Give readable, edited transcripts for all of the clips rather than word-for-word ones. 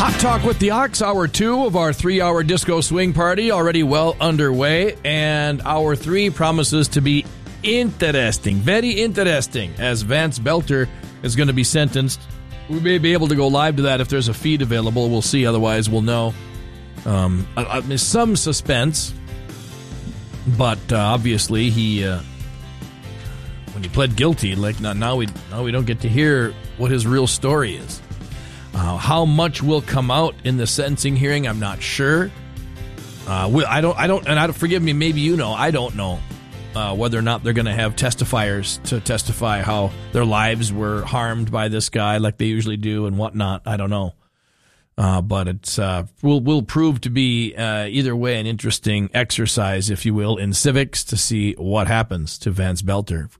Hot Talk with the Ox, hour 2 of our 3-hour disco swing party, already well underway, and hour 3 promises to be interesting, very interesting, as Vance Belter is going to be sentenced. We may be able to go live to that if there's a feed available. We'll see, otherwise we'll know. Some suspense, but obviously he, when he pled guilty, now we don't get to hear what his real story is. How much will come out in the sentencing hearing, I'm not sure. Forgive me, maybe you know, I don't know whether or not they're going to have testifiers to testify how their lives were harmed by this guy like they usually do and whatnot. I don't know. But it's will prove to be either way an interesting exercise, if you will, in civics to see what happens to Vance Belter.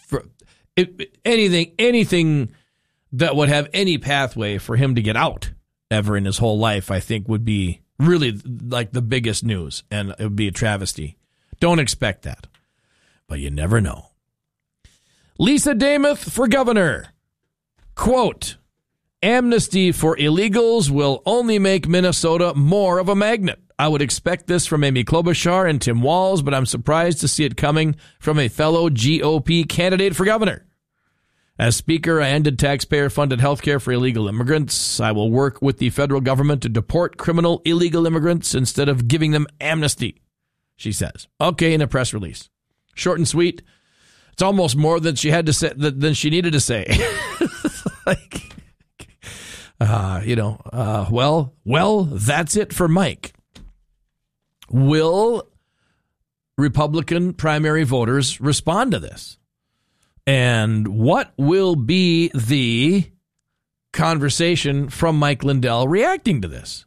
Anything that would have any pathway for him to get out ever in his whole life, I think would be really like the biggest news, and it would be a travesty. Don't expect that, but you never know. Lisa Damoth for governor. Quote, amnesty for illegals will only make Minnesota more of a magnet. I would expect this from Amy Klobuchar and Tim Walz, but I'm surprised to see it coming from a fellow GOP candidate for governor. As Speaker, I ended taxpayer-funded health care for illegal immigrants. I will work with the federal government to deport criminal illegal immigrants instead of giving them amnesty, she says. Okay, in a press release. Short and sweet. It's almost more than she had to say than she needed to say. Well, that's it for Mike. Will Republican primary voters respond to this? And what will be the conversation from Mike Lindell reacting to this?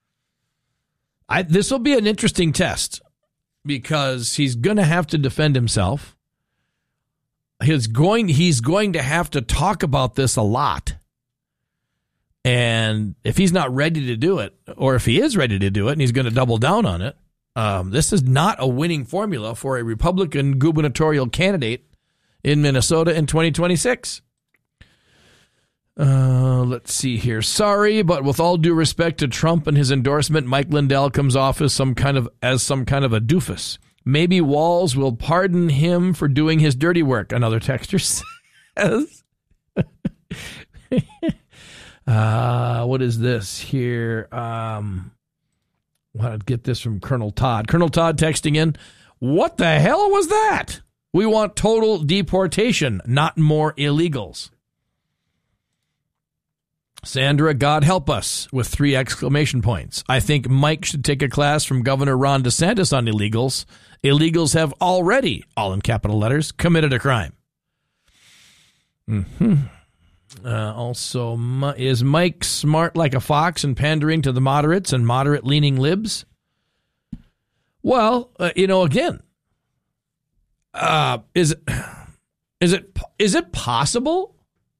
This will be an interesting test because he's going to have to defend himself. He's going to have to talk about this a lot. And if he's not ready to do it, or if he is ready to do it and he's going to double down on it, this is not a winning formula for a Republican gubernatorial candidate in Minnesota in 2026. Let's see here. Sorry, but with all due respect to Trump and his endorsement, Mike Lindell comes off as some kind of a doofus. Maybe Walz will pardon him for doing his dirty work, another texter says. What is this here? Want to get this from Colonel Todd. Colonel Todd texting in, what the hell was that? We want total deportation, not more illegals. Sandra, God help us, with 3 exclamation points. I think Mike should take a class from Governor Ron DeSantis on illegals. Illegals have already, all in capital letters, committed a crime. Also, is Mike smart like a fox and pandering to the moderates and moderate-leaning libs? Well, again, is it possible?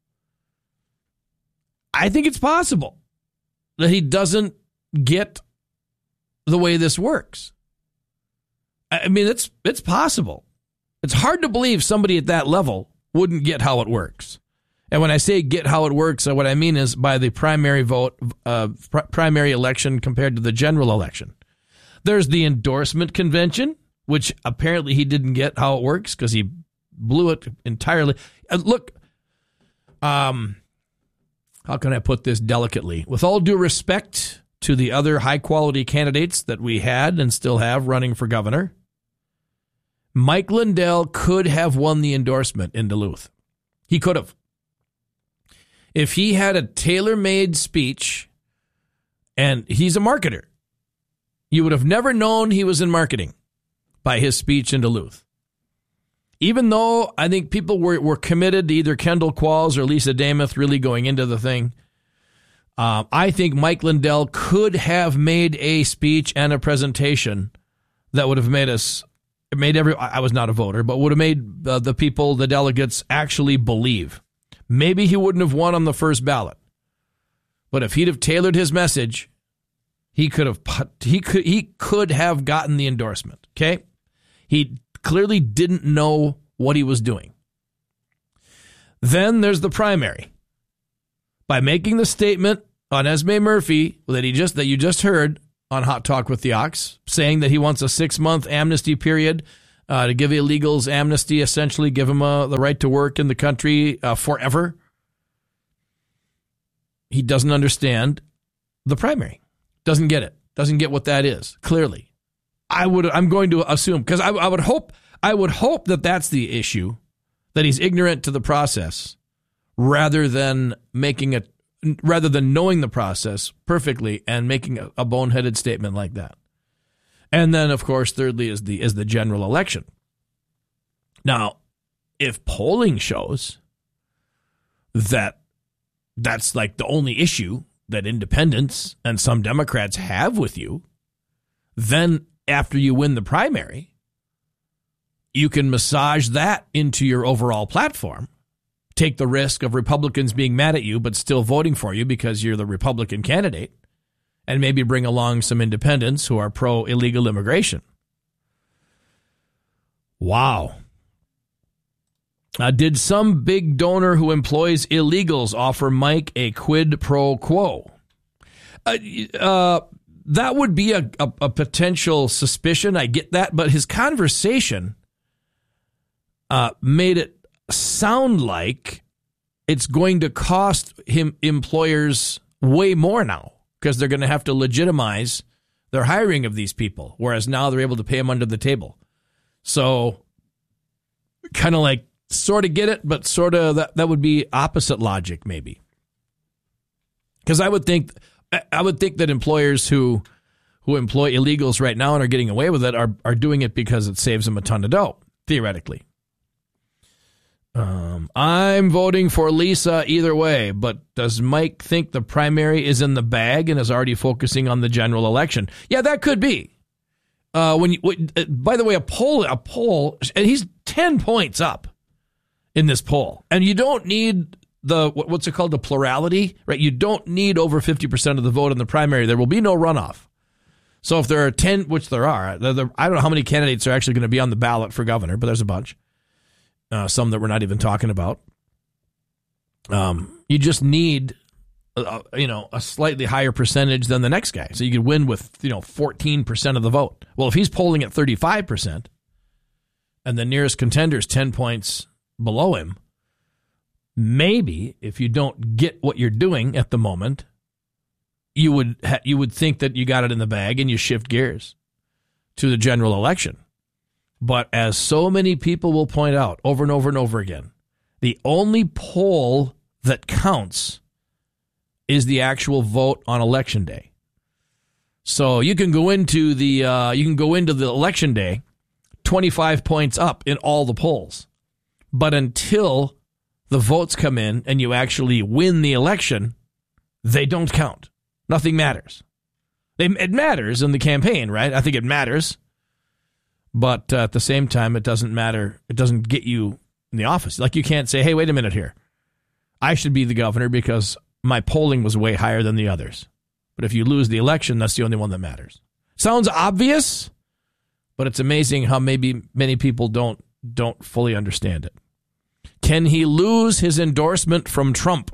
I think it's possible that he doesn't get the way this works. I mean, it's possible. It's hard to believe somebody at that level wouldn't get how it works. And when I say get how it works, what I mean is by the primary vote, primary election compared to the general election. There's the endorsement convention, which apparently he didn't get how it works because he blew it entirely. Look, how can I put this delicately? With all due respect to the other high-quality candidates that we had and still have running for governor, Mike Lindell could have won the endorsement in Duluth. He could have. If he had a tailor-made speech, and he's a marketer, you would have never known he was in marketing by his speech in Duluth. Even though I think people were committed to either Kendall Qualls or Lisa Damoth really going into the thing, I think Mike Lindell could have made a speech and a presentation that would have I was not a voter, but would have made the people, the delegates, actually believe. Maybe he wouldn't have won on the first ballot, but if he'd have tailored his message, he could have gotten the endorsement. Okay, he clearly didn't know what he was doing. Then there's the primary. By making the statement on Esme Murphy that you just heard on Hot Talk with the Ox, saying that he wants a 6-month amnesty period to give illegals amnesty, essentially give them the right to work in the country forever. He doesn't understand the primary. Doesn't get it. Doesn't get what that is. Clearly, I'm going to assume, because I would hope that that's the issue, that he's ignorant to the process, rather than knowing the process perfectly and making a boneheaded statement like that. And then, of course, thirdly is the general election. Now, if polling shows that that's like the only issue that independents and some Democrats have with you, then after you win the primary, you can massage that into your overall platform. Take the risk of Republicans being mad at you but still voting for you because you're the Republican candidate, and maybe bring along some independents who are pro-illegal immigration. Wow. Did some big donor who employs illegals offer Mike a quid pro quo? That would be a potential suspicion. I get that, but his conversation made it sound like it's going to cost him employers way more now, because they're going to have to legitimize their hiring of these people, whereas now they're able to pay them under the table. So kind of like sort of get it, but sort of that would be opposite logic maybe. Because I would think that employers who employ illegals right now and are getting away with it are doing it because it saves them a ton of dough, theoretically. I'm voting for Lisa either way, but does Mike think the primary is in the bag and is already focusing on the general election? Yeah, that could be. By the way, a poll, and he's 10 points up in this poll, and you don't need what's it called, the plurality, right? You don't need over 50% of the vote in the primary. There will be no runoff. So if there are 10, which there are, I don't know how many candidates are actually going to be on the ballot for governor, but there's a bunch. Some that we're not even talking about. You just need, a slightly higher percentage than the next guy. So you could win with, 14% of the vote. Well, if he's polling at 35% and the nearest contender is 10 points below him, maybe if you don't get what you're doing at the moment, you would think that you got it in the bag and you shift gears to the general election. But as so many people will point out over and over and over again, the only poll that counts is the actual vote on election day. So you can go into the election day 25 points up in all the polls, but until the votes come in and you actually win the election, they don't count. Nothing matters. It matters in the campaign, right? I think it matters. But at the same time, it doesn't matter. It doesn't get you in the office. Like, you can't say, hey, wait a minute here. I should be the governor because my polling was way higher than the others. But if you lose the election, that's the only one that matters. Sounds obvious, but it's amazing how maybe many people don't fully understand it. Can he lose his endorsement from Trump?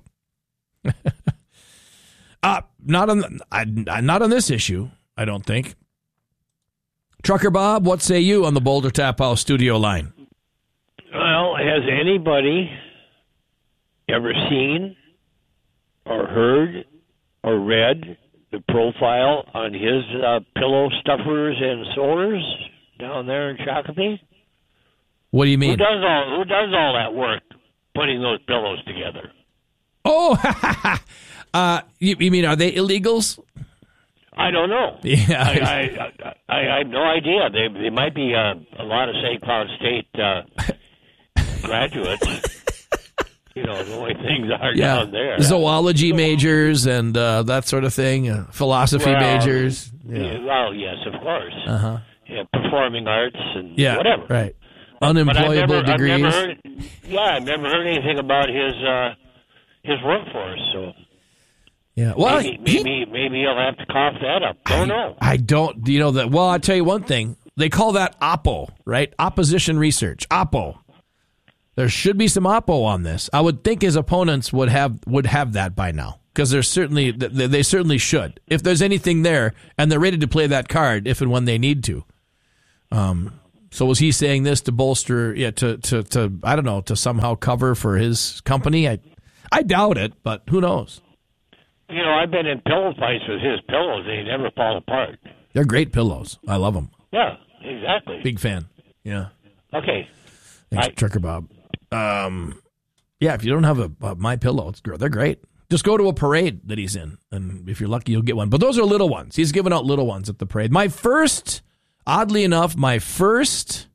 Not on this issue, I don't think. Trucker Bob, what say you on the Boulder Tap House studio line? Well, has anybody ever seen or heard or read the profile on his pillow stuffers and sewers down there in Shakopee? What do you mean? Who does all that work, putting those pillows together? Oh, you mean, are they illegals? I don't know. Yeah, I have no idea. They might be a lot of St. Cloud State graduates. The way things are down there. Zoology majors and that sort of thing. Philosophy majors. Yeah. Well, yes, of course. Uh-huh. Yeah, performing arts and whatever. Right. Unemployable degrees. I've never heard anything about his workforce. So. Yeah, well, maybe he'll have to cough that up. Don't know. I don't. Well, I'll tell you one thing. They call that Oppo, right? Opposition research. Oppo. There should be some Oppo on this. I would think his opponents would have that by now. because they certainly should. If there's anything there, and they're ready to play that card if and when they need to. So was he saying this to bolster, to I don't know, to somehow cover for his company? I doubt it, but who knows? You know, I've been in pillow fights with his pillows. They never fall apart. They're great pillows. I love them. Yeah, exactly. Big fan. Yeah. Okay. Thanks, Trucker Bob. Yeah, if you don't have a My Pillow, they're great. Just go to a parade that he's in, and if you're lucky, you'll get one. But those are little ones. He's giving out little ones at the parade. Oddly enough, my first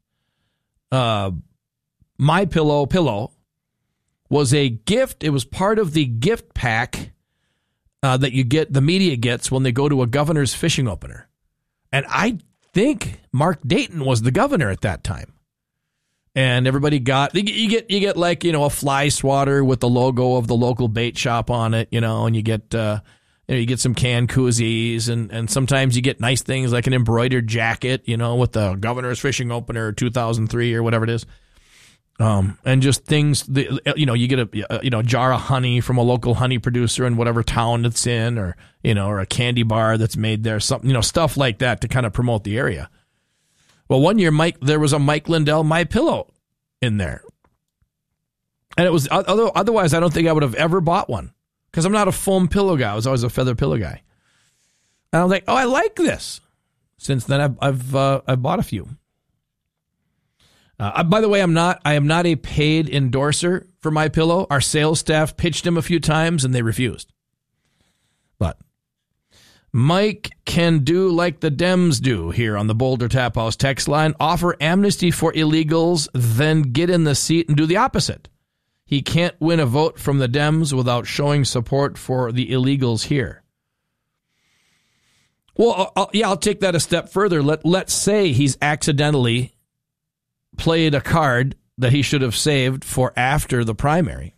My Pillow was a gift. It was part of the gift pack that the media gets when they go to a governor's fishing opener. And I think Mark Dayton was the governor at that time. And everybody you get like, a fly swatter with the logo of the local bait shop on it, and you get some canned koozies, and sometimes you get nice things like an embroidered jacket, with the governor's fishing opener 2003 or whatever it is. And just things, you get a jar of honey from a local honey producer in whatever town it's in, or a candy bar that's made there, something, stuff like that to kind of promote the area. Well, one year, there was a Mike Lindell My Pillow in there. And it was, otherwise, I don't think I would have ever bought one, because I'm not a foam pillow guy. I was always a feather pillow guy. And I was like, oh, I like this. Since then, I've bought a few. By the way, I am not a paid endorser for My Pillow. Our sales staff pitched him a few times, and they refused. But Mike can do like the Dems do here on the Boulder Tap House text line. Offer amnesty for illegals, then get in the seat and do the opposite. He can't win a vote from the Dems without showing support for the illegals here. Well, I'll take that a step further. Let's say he's accidentally played a card that he should have saved for after the primary.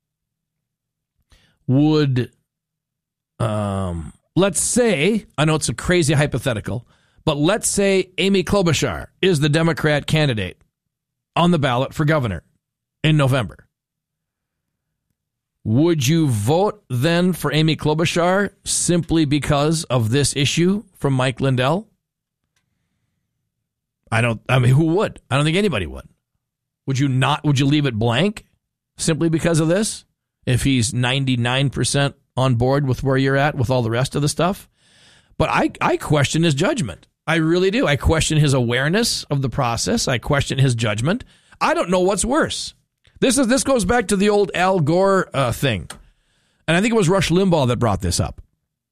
Let's say, I know it's a crazy hypothetical, but let's say Amy Klobuchar is the Democrat candidate on the ballot for governor in November. Would you vote then for Amy Klobuchar simply because of this issue from Mike Lindell? Who would? I don't think anybody would. Would you leave it blank simply because of this? If he's 99% on board with where you're at with all the rest of the stuff? But I question his judgment. I really do. I question his awareness of the process. I question his judgment. I don't know what's worse. This goes back to the old Al Gore thing. And I think it was Rush Limbaugh that brought this up.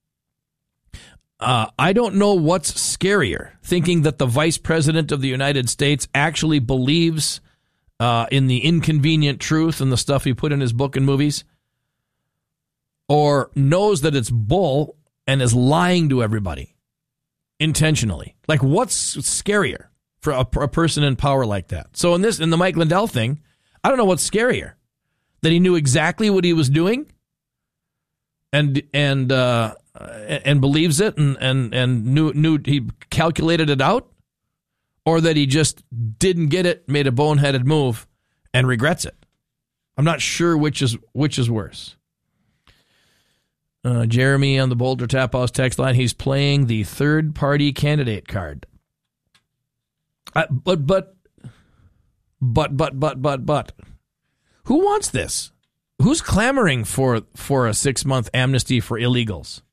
I don't know what's scarier, thinking that the vice president of the United States actually believes in the inconvenient truth and the stuff he put in his book and movies, or knows that it's bull and is lying to everybody intentionally. Like, what's scarier for a person in power like that? So in the Mike Lindell thing, I don't know what's scarier, that he knew exactly what he was doing and believes it and knew he calculated it out, or that he just didn't get it, made a boneheaded move, and regrets it. I'm not sure which is worse. Jeremy on the Boulder Tap House text line, he's playing the third-party candidate card. But, who wants this? Who's clamoring for a 6-month amnesty for illegals?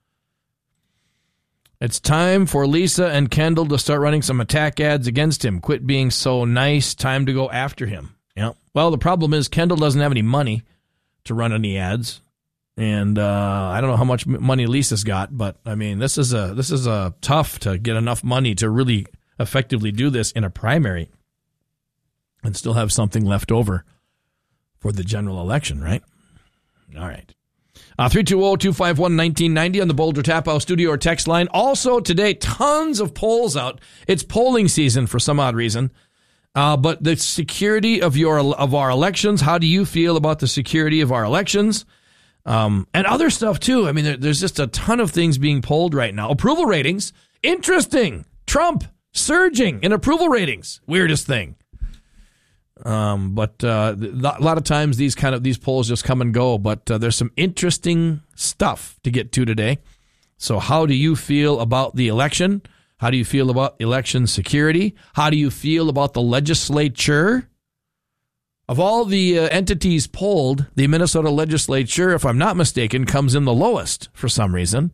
It's time for Lisa and Kendall to start running some attack ads against him. Quit being so nice. Time to go after him. Yeah. Well, the problem is Kendall doesn't have any money to run any ads. And I don't know how much money Lisa's got, but I mean, this is tough to get enough money to really effectively do this in a primary and still have something left over for the general election, right? All right. 320-251-1990 on the Boulder Tap House studio or text line. Also today, tons of polls out. It's polling season for some odd reason. But the security of our elections, how do you feel about the security of our elections? And other stuff, too. I mean, there's just a ton of things being polled right now. Approval ratings, interesting. Trump surging in approval ratings. Weirdest thing. But a lot of times these polls just come and go. But there's some interesting stuff to get to today. So how do you feel about the election? How do you feel about election security? How do you feel about the legislature? Of all the entities polled, the Minnesota legislature, if I'm not mistaken, comes in the lowest for some reason.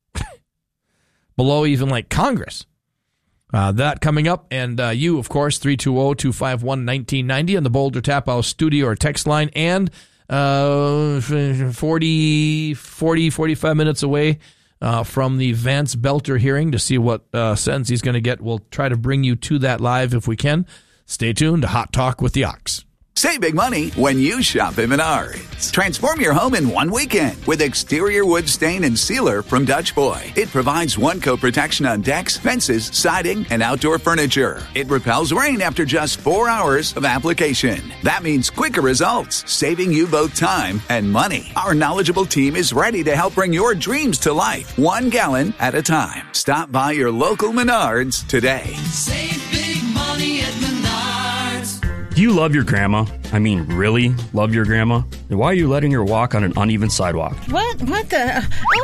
Below even like Congress. That coming up. And you, of course, 320-251-1990 on the Boulder Tap House studio or text line. And 45 minutes away from the Vance Belter hearing to see what sentence he's going to get. We'll try to bring you to that live if we can. Stay tuned to Hot Talk with the Ox. Save big money when you shop at Menards. Transform your home in one weekend with exterior wood stain and sealer from Dutch Boy. It provides one-coat protection on decks, fences, siding, and outdoor furniture. It repels rain after just 4 hours of application. That means quicker results, saving you both time and money. Our knowledgeable team is ready to help bring your dreams to life, 1 gallon at a time. Stop by your local Menards today. Save big money at Menards. Do you love your grandma? I mean, really love your grandma? Then why are you letting her walk on an uneven sidewalk? What the?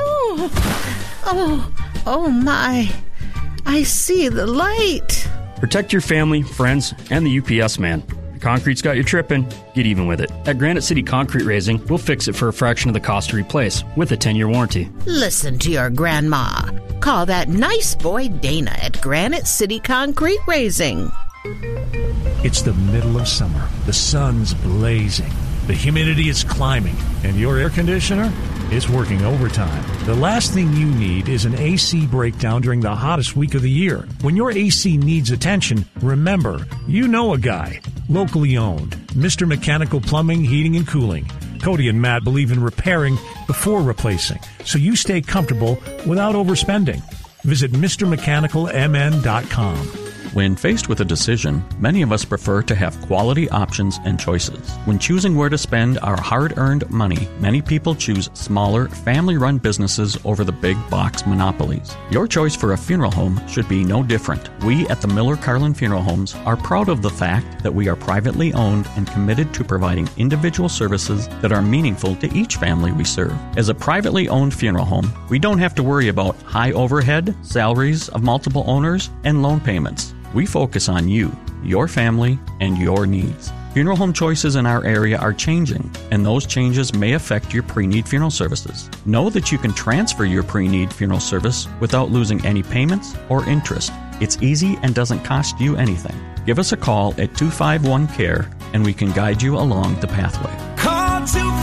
Oh my. I see the light. Protect your family, friends, and the UPS man. The concrete's got you tripping. Get even with it. At Granite City Concrete Raising, we'll fix it for a fraction of the cost to replace with a 10-year warranty. Listen to your grandma. Call that nice boy Dana at Granite City Concrete Raising. It's the middle of summer. The sun's blazing. The humidity is climbing. And your air conditioner is working overtime. The last thing you need is an AC breakdown during the hottest week of the year. When your AC needs attention, remember, you know a guy. Locally owned. Mr. Mechanical Plumbing, Heating, and Cooling. Cody and Matt believe in repairing before replacing, so you stay comfortable without overspending. Visit MrMechanicalMN.com. When faced with a decision, many of us prefer to have quality options and choices. When choosing where to spend our hard-earned money, many people choose smaller, family-run businesses over the big box monopolies. Your choice for a funeral home should be no different. We at the Miller Carlin Funeral Homes are proud of the fact that we are privately owned and committed to providing individual services that are meaningful to each family we serve. As a privately owned funeral home, we don't have to worry about high overhead, salaries of multiple owners, and loan payments. We focus on you, your family, and your needs. Funeral home choices in our area are changing, and those changes may affect your pre-need funeral services. Know that you can transfer your pre-need funeral service without losing any payments or interest. It's easy and doesn't cost you anything. Give us a call at 251-CARE, and we can guide you along the pathway. Call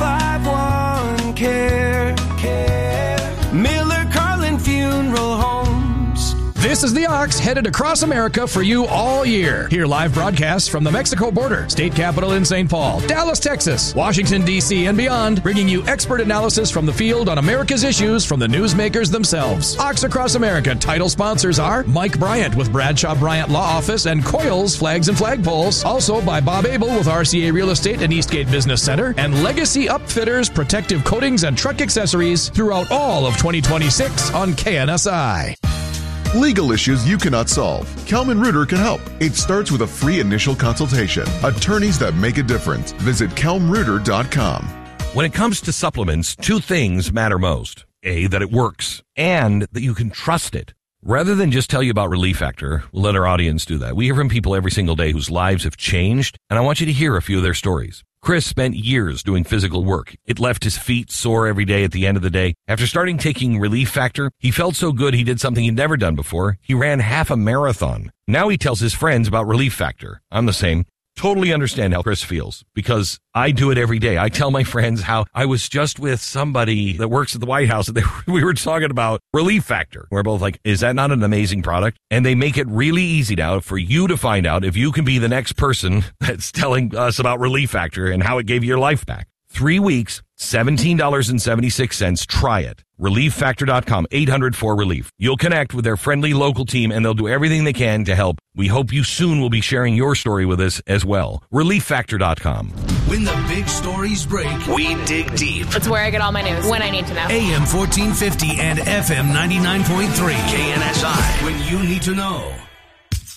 251-CARE. Miller Carlin Funeral Homes. This is the Ox, headed across America for you all year. Hear live broadcasts from the Mexico border, state capital in St. Paul, Dallas, Texas, Washington, D.C., and beyond, bringing you expert analysis from the field on America's issues from the newsmakers themselves. Ox Across America title sponsors are Mike Bryant with Bradshaw Bryant Law Office and Coils Flags and Flagpoles. Also by Bob Abel with RCA Real Estate and Eastgate Business Center, and Legacy Upfitters, protective coatings and truck accessories throughout all of 2026 on KNSI. Legal issues you cannot solve. Kelman Reuter can help. It starts with a free initial consultation. Attorneys that make a difference. Visit kelmreuter.com. When it comes to supplements, 2 things matter most. A, that it works, and that you can trust it. Rather than just tell you about Relief Factor, we'll let our audience do that. We hear from people every single day whose lives have changed, and I want you to hear a few of their stories. Chris spent years doing physical work. It left his feet sore every day at the end of the day. After starting taking Relief Factor, he felt so good he did something he'd never done before. He ran half a marathon. Now he tells his friends about Relief Factor. I'm the same. Totally understand how Chris feels, because I do it every day. I tell my friends how I was just with somebody that works at the White House, and we were talking about Relief Factor. We're both like, is that not an amazing product? And they make it really easy now for you to find out if you can be the next person that's telling us about Relief Factor and how it gave you your life back. 3 weeks, $17.76. Try it. ReliefFactor.com, 800-4RELIEF. You'll connect with their friendly local team, and they'll do everything they can to help. We hope you soon will be sharing your story with us as well. ReliefFactor.com. When the big stories break, we dig deep. It's where I get all my news, when I need to know. AM 1450 and FM 99.3. KNSI, when you need to know.